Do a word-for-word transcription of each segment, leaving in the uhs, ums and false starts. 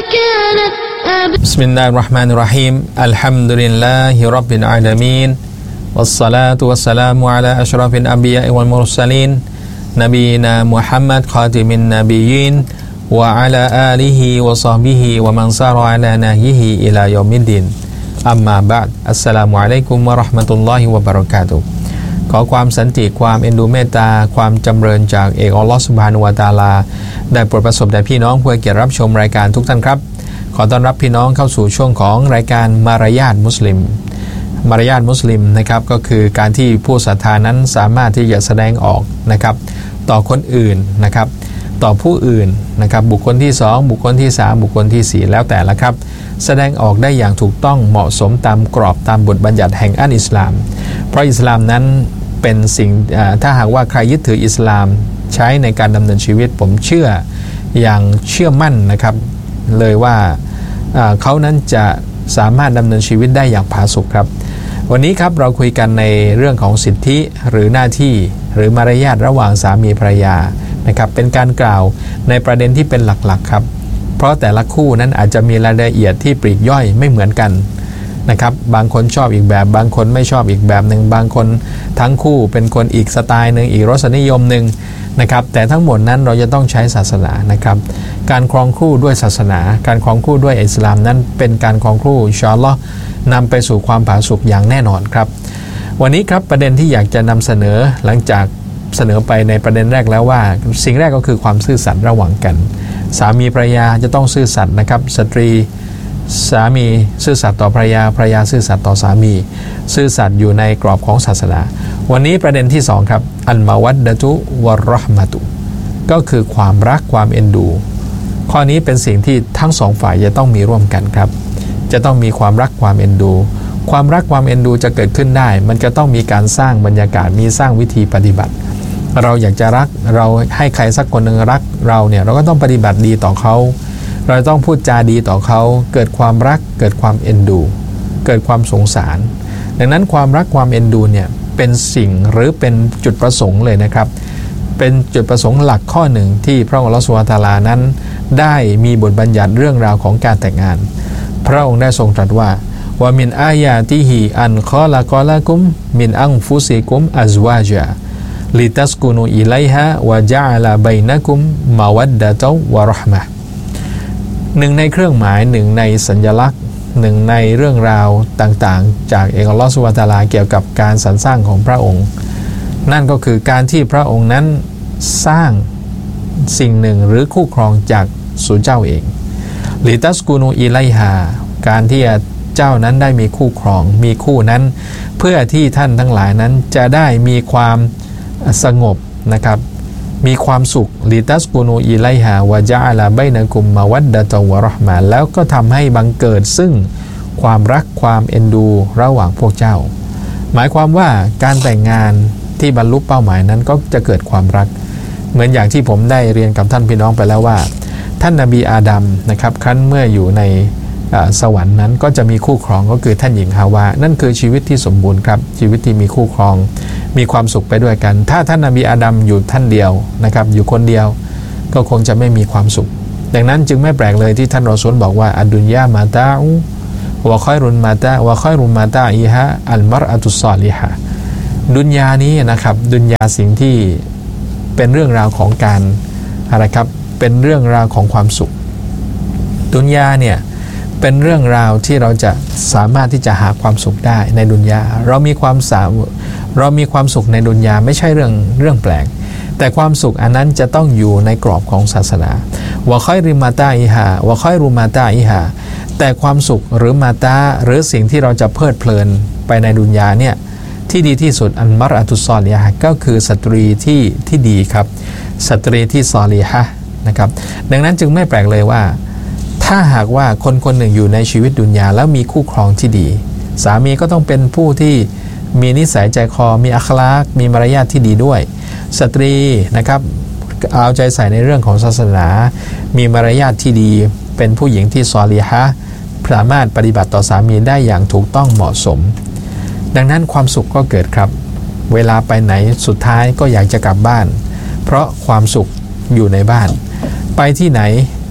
كانت بسم الله الرحمن الرحيم الحمد لله رب العالمين والصلاة والسلام على أشرف الأنبياء والمرسلين نبينا محمد خاتم النبيين وعلى آله وصحبه ومن سار على نهجه إلى يوم الدين أما بعد السلام عليكم ورحمة الله وبركاته ขอความสันติความเอ็นดูเมตตาความจำเริญจากเอกอัลลอฮฺซุบฮานะฮูวะตะอาลาได้โปรดประสบแด่พี่น้องผู้ให้เกียรติรับชมรายการทุกท่านครับขอต้อนรับพี่น้องเข้าสู่ช่วงของรายการมารยาทมุสลิมมารยาทมุสลิมนะครับก็คือการที่ผู้ศรัทธานั้นสามารถที่จะแสดงออกนะครับต่อคนอื่นนะครับต่อผู้อื่นนะครับบุคคลที่สองบุคคลที่สามบุคคลที่สี่แล้วแต่ละครับแสดงออกได้อย่างถูกต้องเหมาะสมตามกรอบตามบทบัญญัติแห่งอัลอิสลามเพราะอิสลามนั้นเป็นสิ่งถ้าหากว่าใครยึดถืออิสลามใช้ในการดำเนินชีวิตผมเชื่ออย่างเชื่อมั่นนะครับเลยว่าเขานั้นจะสามารถดำเนินชีวิตได้อย่างผาสุกครับวันนี้ครับเราคุยกันในเรื่องของสิทธิหรือหน้าที่หรือมารยาทระหว่างสามีภรรยานะครับเป็นการกล่าวในประเด็นที่เป็นหลักๆครับเพราะแต่ละคู่นั้นอาจจะมีรายละเอียดที่ปลีกย่อยไม่เหมือนกันนะครับบางคนชอบอีกแบบบางคนไม่ชอบอีกแบบหนึ่งบางคนทั้งคู่เป็นคนอีกสไตล์หนึ่งอีกรสนิยมหนึ่งนะครับแต่ทั้งหมดนั้นเราจะต้องใช้ศาสนานะครับการครองคู่ด้วยศาสนาการครองคู่ด้วยอิสลามนั้นเป็นการครองคู่อินชาอัลลอฮ์นำไปสู่ความผาสุกอย่างแน่นอนครับวันนี้ครับประเด็นที่อยากจะนำเสนอหลังจากเสนอไปในประเด็นแรกแล้วว่าสิ่งแรกก็คือความซื่อสัตย์ระหว่างกันสามีภรรยาจะต้องซื่อสัตย์นะครับสตรีสามีซื่อสัตย์ต่อภรรยาภรรยาซื่อสัตย์ต่อสามีซื่อสัตย์อยู่ในกรอบของศาสนาวันนี้ประเด็นที่สองครับอัลมาวัดดะตุวะรเราะห์มะตุก็คือความรักความเอ็นดูข้อนี้เป็นสิ่งที่ทั้งสองฝ่ายจะต้องมีร่วมกันครับจะต้องมีความรักความเอ็นดูความรักความเอ็นดูจะเกิดขึ้นได้มันจะต้องมีการสร้างบรรยากาศมีสร้างวิธีปฏิบัติเราอยากจะรักเราให้ใครสักคนหนึ่งรักเราเนี่ยเราก็ต้องปฏิบัติดีต่อเขาเราต้องพูดจาดีต่อเขาเกิดความรักเกิดความเอ็นดูเกิดความสงสารดังนั้นความรักความเอ็นดูเนี่ยเป็นสิ่งหรือเป็นจุดประสงค์เลยนะครับเป็นจุดประสงค์หลักข้อหนึ่งที่พระองค์อัลเลาะห์ซุบฮานะฮูวะตะอาลานั้นได้มีบทบัญญัติเรื่องราวของการแต่งงานพระองค์ได้ทรงตรัสว่าวะมินอายาติฮิอันคอละกอละกุมมินอันฟุซิกุมอัซวาจาลิตัสกุนูอิลัยฮะวะจะอะลาบัยนะกุมมะวัดดะตุวะเราะห์มะห์หนึ่งในเครื่องหมายหนึ่งในสัญลักษณ์หนึ่งในเรื่องราวต่างๆจากเอกอัลเลาะห์ซุบฮานะฮูวะตะอาลาเกี่ยวกับการสรรสร้างของพระองค์นั่นก็คือการที่พระองค์นั้นสร้างสิ่งหนึ่งหรือคู่ครองจากสู่เจ้าเองลิตัสกุนูอิลัยฮาการที่เจ้านั้นได้มีคู่ครองมีคู่นั้นเพื่อที่ท่านทั้งหลายนั้นจะได้มีความสงบนะครับมีความสุขลิตัสกุนูอิไลฮาวะจะอะลาบัยนะกุมมะวัดดะตุวะเราะห์มะห์แล้วก็ทำให้บังเกิดซึ่งความรักความเอ็นดูระหว่างพวกเจ้าหมายความว่าการแต่งงานที่บรรลุเป้าหมายนั้นก็จะเกิดความรักเหมือนอย่างที่ผมได้เรียนกับท่านพี่น้องไปแล้วว่าท่านนบีอาดัมนะครับครั้นเมื่ออยู่ในสวรรค์นั้นก็จะมีคู่ครองก็คือท่านหญิงฮาวานั่นคือชีวิตที่สมบูรณ์ครับชีวิตที่มีคู่ครองมีความสุขไปด้วยกันถ้าท่านนบีอาดัมอยู่ท่านเดียวนะครับอยู่คนเดียวก็คงจะไม่มีความสุขดังนั้นจึงไม่แปลกเลยที่ท่านรอซูลบอกว่าอัดดุนยามาตาอูวะคอยรุนมาตาวะคอยรุนมาตาอีฮะอัลมัรอะตุศอลิฮะดุนยานี้นะครับดุนยาสิ่งที่เป็นเรื่องราวของการอะไรครับเป็นเรื่องราวของความสุขดุนยาเนี่ยเป็นเรื่องราวที่เราจะสามารถที่จะหาความสุขได้ในดุนยาเรามีความสามเรามีความสุขในดุนยาไม่ใช่เรื่องเรื่องแปลกแต่ความสุขอันนั้นจะต้องอยู่ในกรอบของศาสนาวะคอยริมาตาอิฮาวะคอยรุมาตาอิฮาแต่ความสุขหรือมาตาหรือสิ่งที่เราจะเพลิดเพลินไปในดุนยาเนี่ยที่ดีที่สุดอันมัรอะตุศอลิฮะก็คือสตรีที่ที่ดีครับสตรีที่ซอลิฮะนะครับดังนั้นจึงไม่แปลกเลยว่าถ้าหากว่าคนคนหนึ่งอยู่ในชีวิตดุนยาแล้วมีคู่ครองที่ดีสามีก็ต้องเป็นผู้ที่มีนิสัยใจคอมีอัคลากมีมารยาทที่ดีด้วยสตรีนะครับเอาใจใส่ในเรื่องของศาสนามีมารยาทที่ดีเป็นผู้หญิงที่ซอลิฮะสามารถปฏิบัติต่อสามีได้อย่างถูกต้องเหมาะสมดังนั้นความสุขก็เกิดครับเวลาไปไหนสุดท้ายก็อยากจะกลับบ้านเพราะความสุขอยู่ในบ้านไปที่ไหน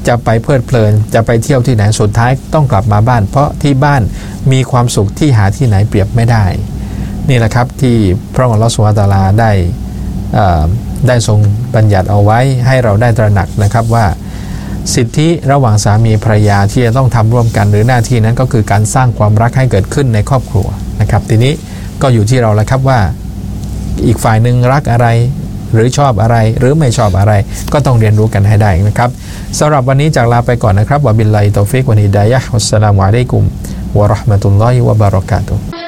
จะไปเพลิดเพลินจะไปเที่ยวที่ไหนสุดท้ายต้องกลับมาบ้านเพราะที่บ้านมีความสุขที่หาที่ไหนเปรียบไม่ได้นี่แหละครับที่พระองค์อัลเลาะห์ซุบฮานะฮูวะตะอาลาได้ได้ทรงบัญญัติเอาไว้ให้เราได้ตระหนักนะครับว่าสิทธิระหว่างสามีภรรยาที่จะต้องทำร่วมกันหรือหน้าที่นั้นก็คือการสร้างความรักให้เกิดขึ้นในครอบครัวนะครับทีนี้ก็อยู่ที่เราแล้วครับว่าอีกฝ่ายหนึ่งรักอะไรหรือชอบอะไรหรือไม่ชอบอะไรก็ต้องเรียนรู้กันให้ได้นะครับสำหรับวันนี้จากลาไปก่อนนะครับวะบิลลาฮิตอฟิกวะฮิดายะฮ์วัสสลามุอะลัยกุมวะเราะห์มะตุลลอฮิวะบะเราะกาตุฮ์